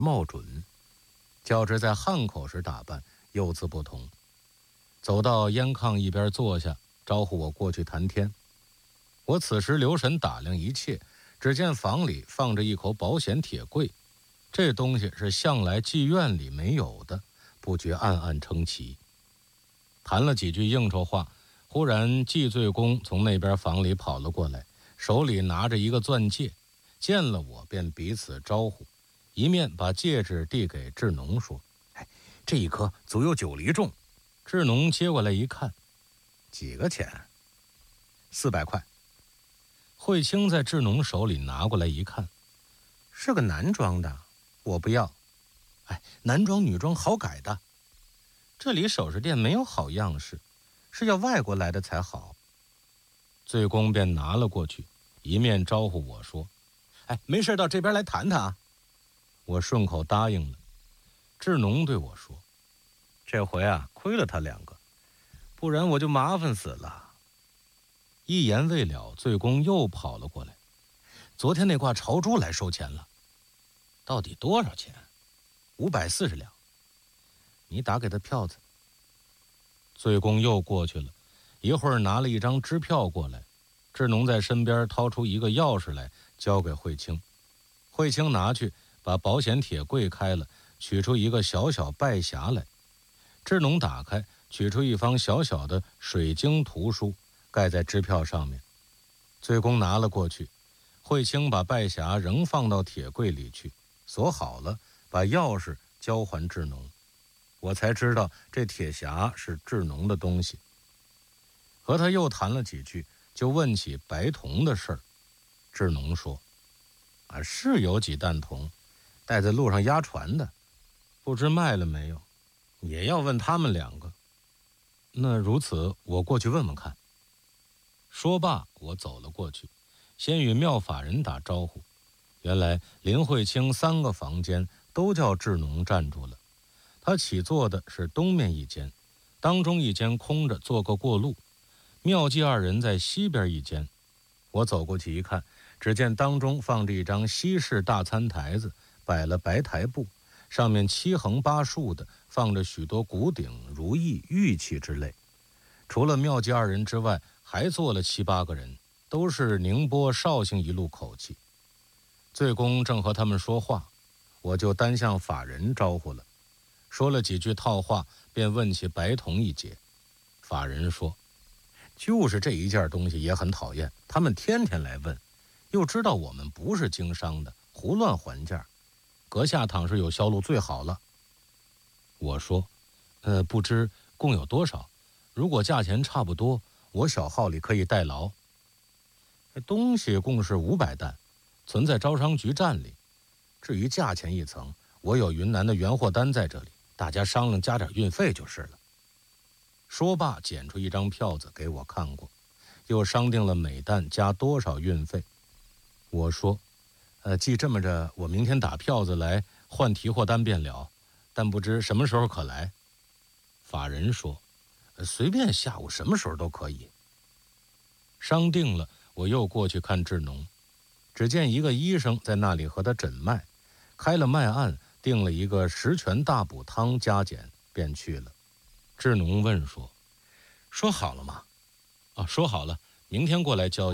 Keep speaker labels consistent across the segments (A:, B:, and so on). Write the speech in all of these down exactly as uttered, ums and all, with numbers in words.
A: 冒准，较之在汉口时打扮又自不同。走到烟炕一边坐下，招呼我过去谈天。我此时留神打量一切，只见房里放着一口保险铁柜，这东西是向来妓院里没有的，不觉暗暗称奇。谈了几句应酬话，忽然季醉公从那边房里跑了过来，手里拿着一个钻戒，见了我便彼此招呼，一面把戒指递给志农说：“哎，这一颗足有九厘重。”志农接过来一看，几个钱？四百块。慧清在志农手里拿过来一看，是个男装的，我不要。哎，男装女装好改的，这里首饰店没有好样式，是要外国来的才好。醉公便拿了过去，一面招呼我说：“哎，没事到这边来谈谈啊。”我顺口答应了。志农对我说：“这回啊，亏了他两个，不然我就麻烦死了。”一言未了，醉公又跑了过来：“昨天那挂朝珠来收钱了。”“到底多少钱？”“五百四十两。”“你打给他票子。”醉公又过去了，一会儿拿了一张支票过来。志农在身边掏出一个钥匙来，交给慧清。慧清拿去，把保险铁柜开了，取出一个小小拜匣来。志农打开，取出一方小小的水晶图书，盖在支票上面。醉公拿了过去，慧清把拜匣仍放到铁柜里去，锁好了，把钥匙交还志农。我才知道这铁匣是志农的东西。和他又谈了几句，就问起白铜的事儿。志农说：“啊，是有几担铜，带在路上押船的，不知卖了没有，也要问他们两个。”“那如此，我过去问问看。”说罢，我走了过去，先与妙法人打招呼。原来林慧清三个房间都叫志农占住了，他起坐的是东面一间，当中一间空着，做个过路。妙计二人在西边一间。我走过去一看，只见当中放着一张西式大餐台子，摆了白台布，上面七横八竖的放着许多古鼎、如意、玉器之类。除了妙计二人之外，还坐了七八个人，都是宁波绍兴一路口气。醉公正和他们说话，我就单向法人招呼了，说了几句套话，便问起白铜一节。法人说：“就是这一件东西也很讨厌，他们天天来问，又知道我们不是经商的，胡乱还价，阁下倘是有销路最好了。”我说：“呃，不知共有多少？如果价钱差不多，我小号里可以代劳。”“东西共是五百担，存在招商局站里。至于价钱一层，我有云南的原货单在这里，大家商量加点运费就是了。”说罢，捡出一张票子给我看过，又商定了每担加多少运费。我说：“呃，既这么着，我明天打票子来换提货单便了，但不知什么时候可来。”法人说：“呃，随便下午什么时候都可以。”商定了，我又过去看志农，只见一个医生在那里和他诊脉，开了脉案，定了一个十全大补汤加减，便去了。志农问说：“说好了吗？”“啊，说好了，明天过来交易。”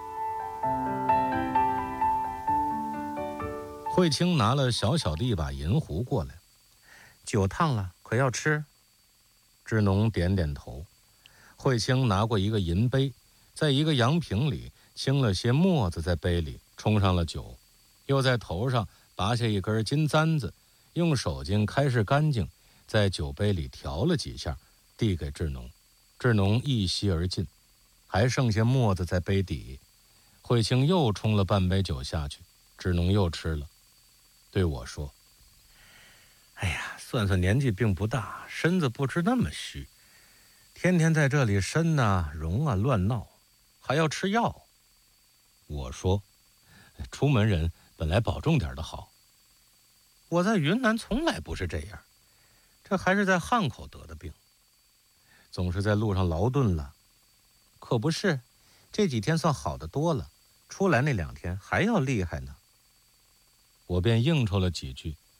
A: 慧清拿了小小的一把银壶过来：“酒烫了，可要吃？”志农点点头。慧清拿过一个银杯，在一个洋瓶里倾了些沫子在杯里，冲上了酒，又在头上拔下一根金簪子，用手巾开拭干净，在酒杯里调了几下，递给志农。志农一吸而尽，还剩下沫子在杯底。慧清又冲了半杯酒下去，志农又吃了，对我说：“哎呀，算算年纪并不大，身子不知那么虚，天天在这里呻啊、荣啊、乱闹，还要吃药。”我说：“出门人本来保重点的好。我在云南从来不是这样，这还是在汉口得的病，总是在路上劳顿了。可不是，这几天算好得多了，出来那两天还要厉害呢。”我便应酬了几句，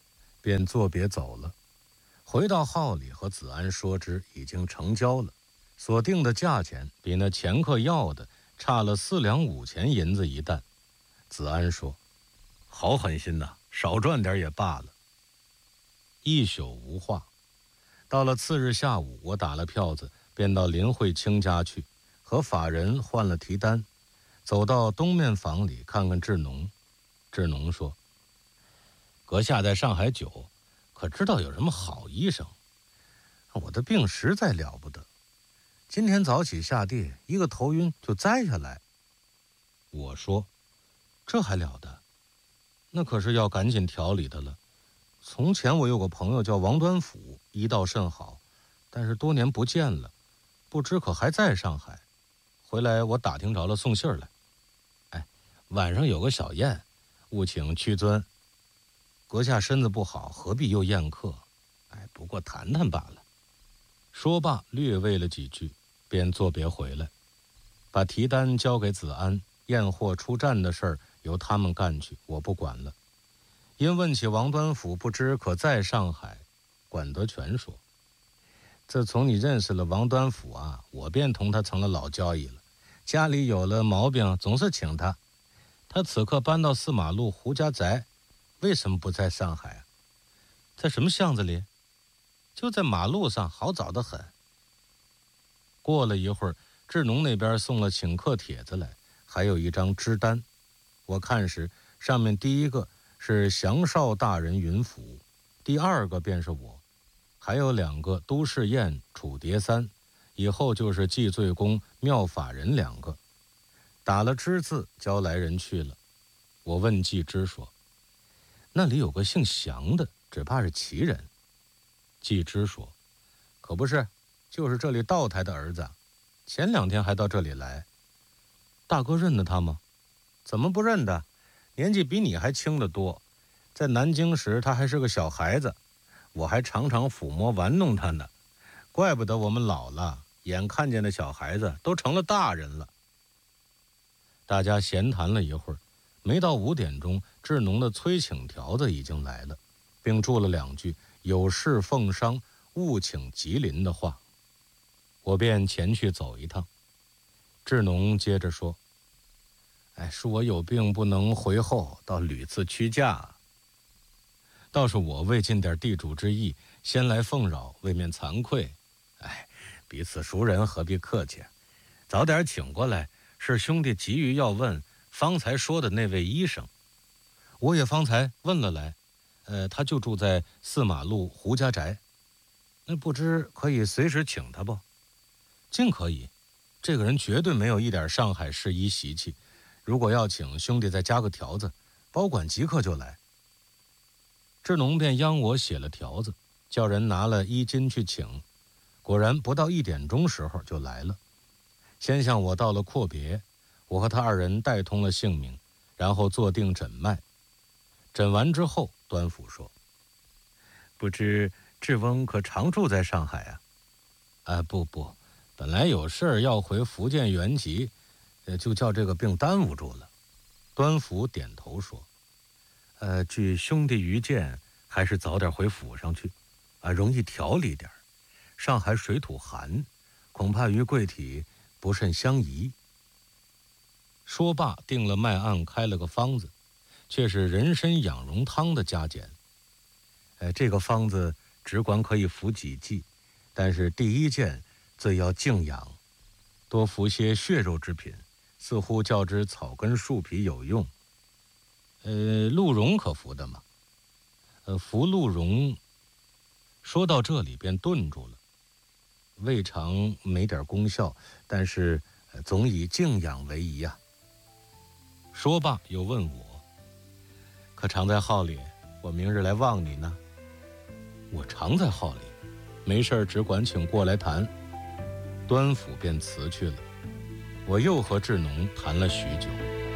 A: 便作别走了。回到号里和子安说之，已经成交了，所定的价钱比那前客要的差了四两五钱银子一担。子安说：“好狠心呐，少赚点也罢了。”一宿无话。到了次日下午，我打了票子，便到林慧清家去，和法人换了提单，走到东面房里看看志农。志农说：“阁下在上海久，可知道有什么好医生？我的病实在了不得，今天早起下地，一个头晕就栽下来。”我说：“这还了得？那可是要赶紧调理的了。从前我有个朋友叫王端甫，医道甚好，但是多年不见了，不知可还在上海。回来我打听着了，送信儿来。哎，晚上有个小宴，务请屈尊。阁下身子不好，何必又宴客？哎，不过谈谈罢了。”说罢，略喂了几句，便作别回来，把提单交给子安，验货出站的事儿由他们干去，我不管了。因问起王端甫不知可在上海，管德全说：“自从你认识了王端甫啊，我便同他成了老交易了。家里有了毛病，总是请他。他此刻搬到四马路胡家宅，为什么不在上海啊？在什么巷子里？就在马路上，好找得很。”过了一会儿，志农那边送了请客帖子来，还有一张支单。我看时，上面第一个是祥少大人云府，第二个便是我，还有两个都市堰、楚叠三，以后就是祭罪公、妙法人两个。打了之字，交来人去了。我问季之说：“那里有个姓祥的，只怕是奇人。”季之说：“可不是，就是这里道台的儿子，前两天还到这里来。大哥认得他吗？”“怎么不认得？年纪比你还轻得多。在南京时他还是个小孩子，我还常常抚摸玩弄他呢。怪不得我们老了，眼看见的小孩子都成了大人了。”大家闲谈了一会儿，没到五点钟，志农的催请条子已经来了，并注了两句有事奉商，务请吉林的话。我便前去走一趟。志农接着说：“哎，恕我有病不能回后，倒屡次屈驾。倒是我未尽点地主之谊，先来奉扰，未免惭愧。哎，彼此熟人，何必客气？早点请过来，是兄弟急于要问方才说的那位医生。我也方才问了来，呃，他就住在四马路胡家宅。那不知可以随时请他不？”“尽可以，这个人绝对没有一点上海市医习气。如果要请，兄弟再加个条子，保管即刻就来。”志农便央我写了条子，叫人拿了衣襟去请。果然不到一点钟时候就来了，先向我道了阔别，我和他二人带通了姓名，然后坐定诊脉。诊完之后，端甫说：“不知志翁可常住在上海啊？”“啊，不不，本来有事儿要回福建原籍，呃，就叫这个病耽误住了。”端甫点头说：“呃，据兄弟愚见，还是早点回府上去，啊，容易调理点。上海水土寒，恐怕与贵体不甚相宜。”说罢，定了脉案，开了个方子，却是人参养荣汤的加减。呃，这个方子只管可以服几剂，但是第一件最要静养，多服些血肉之品，似乎较之草根树皮有用。呃，鹿茸可服的吗？呃，服鹿茸。说到这里便顿住了，未尝没点功效，但是、呃、总以静养为宜啊。说罢又问我：“可常在号里？我明日来望你呢。”“我常在号里，没事只管请过来谈。”端甫便辞去了。我又和志农谈了许久。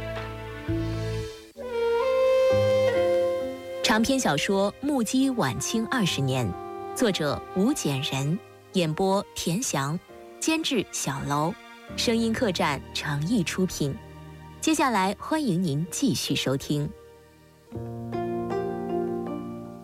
B: 长篇小说《目击晚清二十年》，作者吴简人，演播田翔，监制小楼，声音客栈诚意出品。接下来欢迎您继续收听。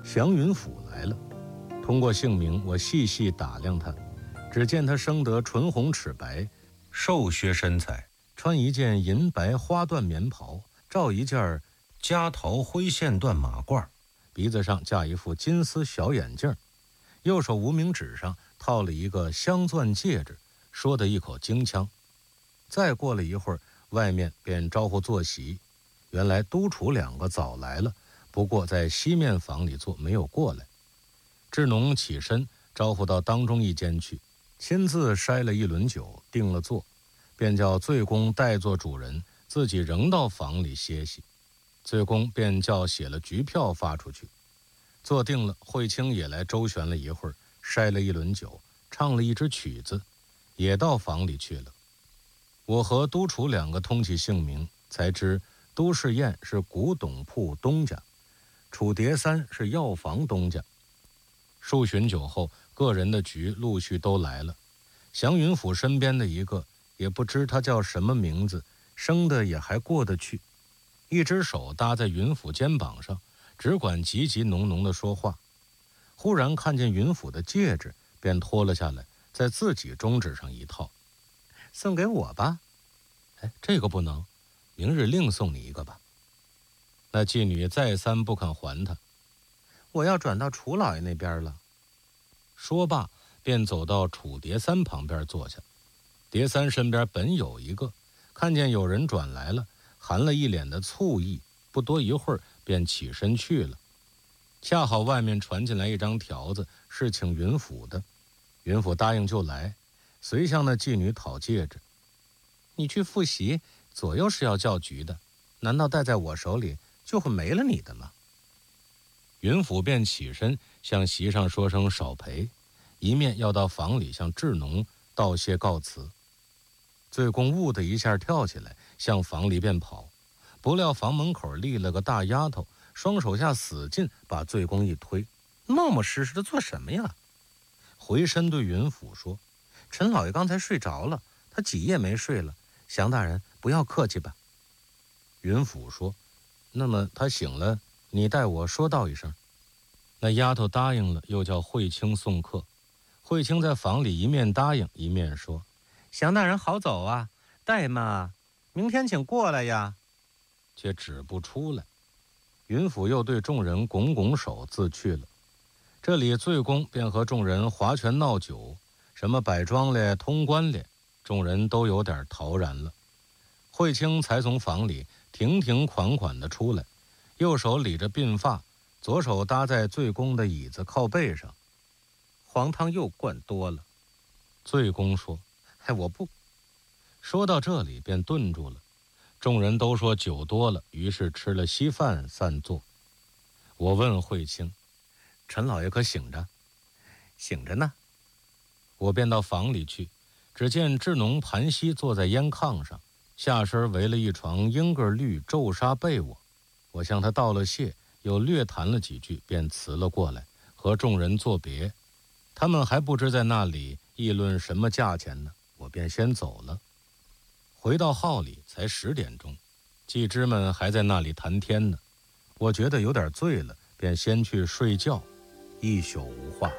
A: 祥云府来了。通过姓名，我细细打量他，只见他生得唇红齿白，瘦削身材，穿一件银白花缎棉袍，罩一件夹桃灰线缎马褂，鼻子上架一副金丝小眼镜，右手无名指上套了一个镶钻戒指，说的一口京腔。再过了一会儿，外面便招呼坐席。原来督楚两个早来了，不过在西面房里坐，没有过来。智农起身招呼到当中一间去，亲自筛了一轮酒，定了座，便叫醉公代做主人，自己仍到房里歇息。醉公便叫写了局票发出去。坐定了，慧清也来周旋了一会儿，筛了一轮酒，唱了一支曲子，也到房里去了。我和督楚两个通起姓名，才知都世燕是古董铺东家，楚蝶三是药房东家。数巡酒后，个人的局陆续都来了。祥云府身边的一个，也不知他叫什么名字，生的也还过得去，一只手搭在云府肩膀上，只管急急浓浓的说话。忽然看见云府的戒指，便脱了下来，在自己中指上一套，送给我吧。哎，这个不能，明日另送你一个吧。那妓女再三不肯还他，我要转到楚老爷那边了。说罢，便走到楚蝶三旁边坐下。蝶三身边本有一个，看见有人转来了，含了一脸的醋意，不多一会儿便起身去了。恰好外面传进来一张条子，是请云府的。云府答应就来，随向那妓女讨戒指。你去复习，左右是要叫局的，难道戴在我手里就会没了你的吗？云府便起身向席上说声少陪，一面要到房里向智农道谢告辞。醉公兀的一下跳起来，向房里便跑，不料房门口立了个大丫头，双手下使劲把醉公一推，冒冒失失的做什么呀？回身对云府说，陈老爷刚才睡着了，他几夜没睡了，祥大人不要客气吧。云府说，那么他醒了，你代我说道一声。那丫头答应了，又叫慧清送客。慧清在房里一面答应，一面说，祥大人好走啊，代嘛，明天请过来呀。却止不出来。云府又对众人拱拱手自去了。这里醉公便和众人划拳闹酒，什么摆庄咧、通关咧，众人都有点陶然了。慧清才从房里停停款款地出来，右手理着鬓发，左手搭在醉公的椅子靠背上。黄汤又灌多了。醉公说，哎，我不。说到这里便顿住了。众人都说酒多了，于是吃了稀饭散坐。我问慧清，陈老爷可醒着？醒着呢。我便到房里去，只见智农盘膝坐在烟炕上，下身围了一床英格绿皱纱被窝。我向他道了谢，又略谈了几句，便辞了过来，和众人作别。他们还不知在那里议论什么价钱呢，我便先走了。回到号里才十点钟，技师们还在那里谈天呢。我觉得有点醉了，便先去睡觉，一宿无话。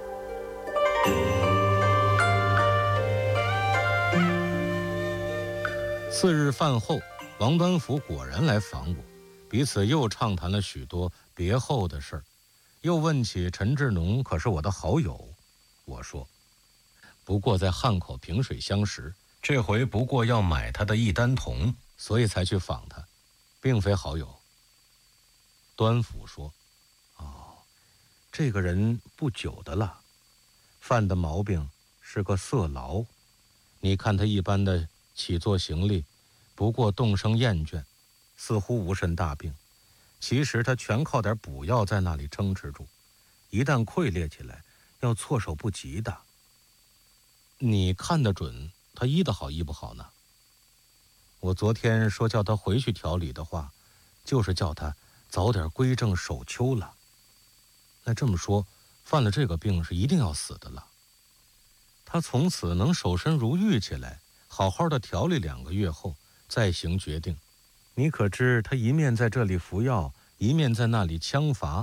A: 次日饭后，王端福果然来访我，彼此又畅谈了许多别后的事儿，又问起陈志农可是我的好友。我说，不过在汉口萍水相识，这回不过要买他的一单铜，所以才去访他，并非好友。端福说，哦，这个人不久的了，犯的毛病是个色劳。你看他一般的起坐行立，不过动生厌倦，似乎无甚大病，其实他全靠点补药在那里撑持住，一旦溃裂起来，要措手不及的。你看得准他医得好医不好呢？我昨天说叫他回去调理的话，就是叫他早点归正守秋了。那这么说，犯了这个病是一定要死的了。他从此能守身如玉起来，好好的调理两个月后再行决定。你可知他一面在这里服药，一面在那里枪伐，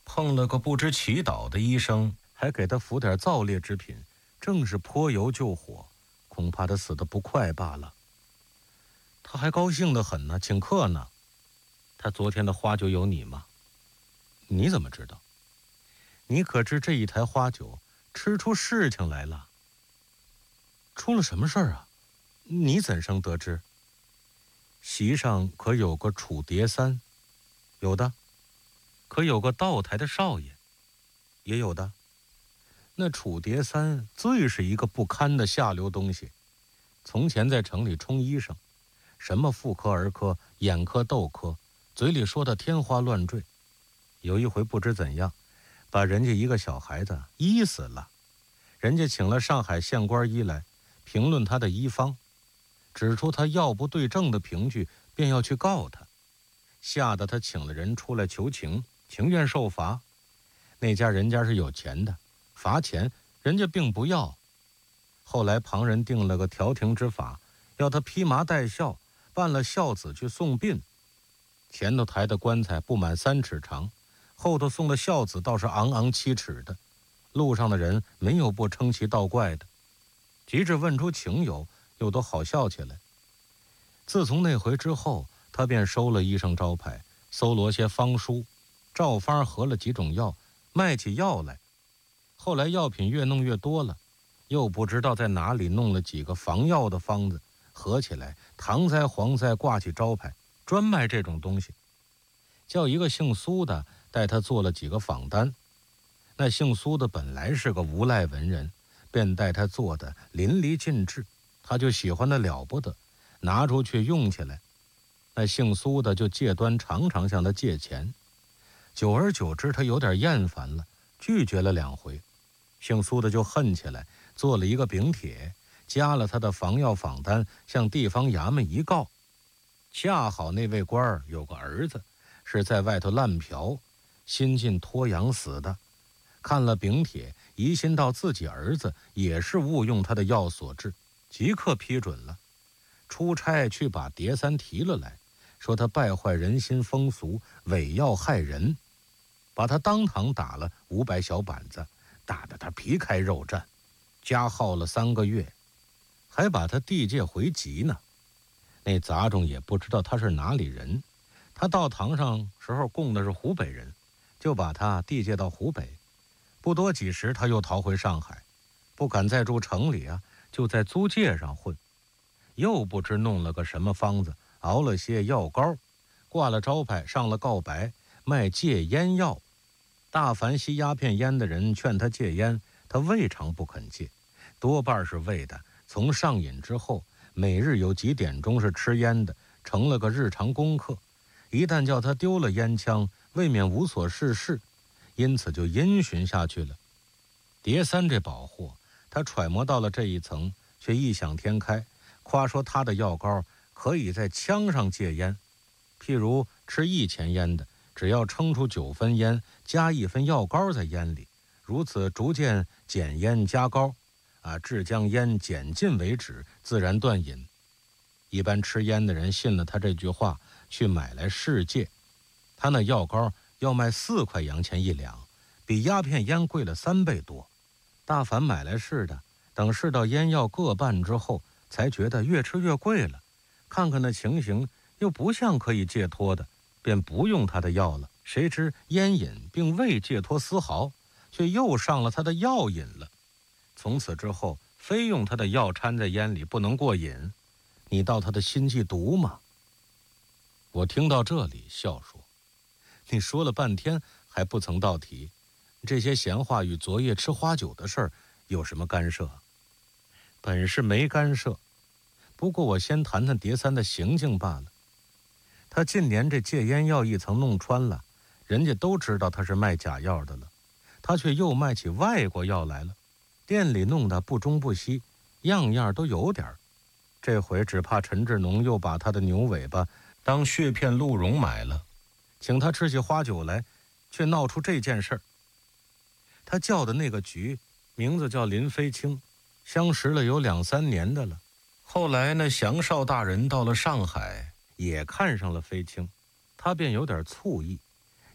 A: 碰了个不知祈祷的医生，还给他服点燥烈之品，正是泼油救火，恐怕他死得不快罢了。他还高兴得很呢，请客呢。他昨天的花酒有你吗？你怎么知道？你可知这一台花酒吃出事情来了？出了什么事儿啊？你怎生得知？席上可有个楚叠三？有的。可有个道台的少爷？也有的。那楚叠三最是一个不堪的下流东西，从前在城里充医生，什么妇科儿科眼科窦科，嘴里说的天花乱坠。有一回不知怎样把人家一个小孩子医死了，人家请了上海县官医来评论他的医方，指出他药不对症的凭据，便要去告他，吓得他请了人出来求情，情愿受罚。那家人家是有钱的，罚钱人家并不要。后来旁人定了个调停之法，要他披麻戴孝，办了孝子去送殡。前头抬的棺材不满三尺长，后头送的孝子倒是昂昂七尺的，路上的人没有不称其道怪的，及至问出情由，又都好笑起来。自从那回之后，他便收了医生招牌，搜罗些方书，照方合了几种药，卖起药来。后来药品越弄越多了，又不知道在哪里弄了几个防药的方子，合起来唐栽黄栽挂起招牌，专卖这种东西。叫一个姓苏的带他做了几个访单，那姓苏的本来是个无赖文人，便带他做的淋漓尽致，他就喜欢得了不得，拿出去用起来。那姓苏的就借端常常向他借钱，久而久之他有点厌烦了，拒绝了两回。姓苏的就恨起来，做了一个禀帖，加了他的防药访单，向地方衙门一告。恰好那位官儿有个儿子是在外头烂嫖，新近脱阳死的，看了禀帖，疑心到自己儿子也是误用他的药所致，即刻批准了。出差去把叠三提了来，说他败坏人心风俗，伪药害人，把他当堂打了五百小板子，打得他皮开肉绽，加号了三个月，还把他地界回籍呢。那杂种也不知道他是哪里人，他到堂上时候供的是湖北人，就把他地界到湖北。不多几时他又逃回上海，不敢再住城里啊，就在租界上混。又不知弄了个什么方子，熬了些药膏，挂了招牌，上了告白，卖戒烟药。大凡吸鸦片烟的人劝他戒烟，他未尝不肯戒，多半是为的从上瘾之后，每日有几点钟是吃烟的，成了个日常功课。一旦叫他丢了烟枪，未免无所事事，因此就因循下去了。叠三这宝货，他揣摩到了这一层，却异想天开，夸说他的药膏可以在枪上戒烟。譬如吃一钱烟的，只要称出九分烟，加一分药膏在烟里，如此逐渐减烟加膏，啊，至将烟减尽为止，自然断瘾。一般吃烟的人信了他这句话，去买来试戒。他那药膏要卖四块洋钱一两，比鸦片烟贵了三倍多。大凡买来试的，等试到烟药各半之后，才觉得越吃越贵了，看看那情形又不像可以戒脱的，便不用他的药了。谁知烟瘾并未戒脱丝毫，却又上了他的药瘾了。从此之后，非用他的药掺在烟里不能过瘾。你道他的心计毒吗？我听到这里笑说，你说了半天还不曾到题，这些闲话与昨夜吃花酒的事儿有什么干涉？本是没干涉，不过我先谈谈叠三的行径罢了。他近年这戒烟药一层弄穿了，人家都知道他是卖假药的了，他却又卖起外国药来了，店里弄得不中不西，样样都有点儿。这回只怕陈志农又把他的牛尾巴当血片鹿茸买了，请他吃起花酒来，却闹出这件事儿。他叫的那个局名字叫林飞清，相识了有两三年的了。后来那祥少大人到了上海，也看上了飞清，他便有点醋意，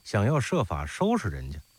A: 想要设法收拾人家。